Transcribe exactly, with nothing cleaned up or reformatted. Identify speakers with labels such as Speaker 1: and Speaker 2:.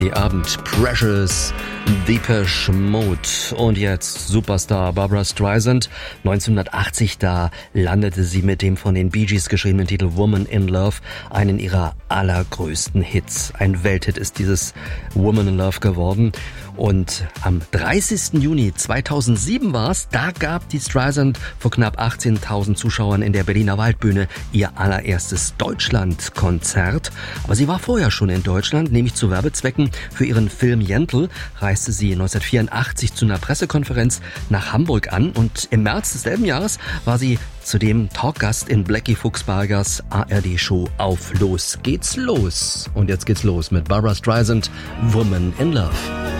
Speaker 1: Die Abend Precious, Depeche Mode und jetzt Superstar Barbra Streisand. neunzehnhundertachtzig, da landete sie mit dem von den Bee Gees geschriebenen Titel Woman in Love, einen ihrer allergrößten Hits. Ein Welthit ist dieses Woman in Love geworden. Und am dreißigsten Juni zweitausendsieben war's, da gab die Streisand vor knapp achtzehntausend Zuschauern in der Berliner Waldbühne ihr allererstes Deutschlandkonzert. Aber sie war vorher schon in Deutschland, nämlich zu Werbezwecken. Für ihren Film Yentl reiste sie neunzehnhundertvierundachtzig zu einer Pressekonferenz nach Hamburg an und im März desselben Jahres war sie zudem Talkgast in Blackie Fuchsbergers A R D-Show Auf Los geht's los. Und jetzt geht's los mit Barbra Streisand, Woman in Love.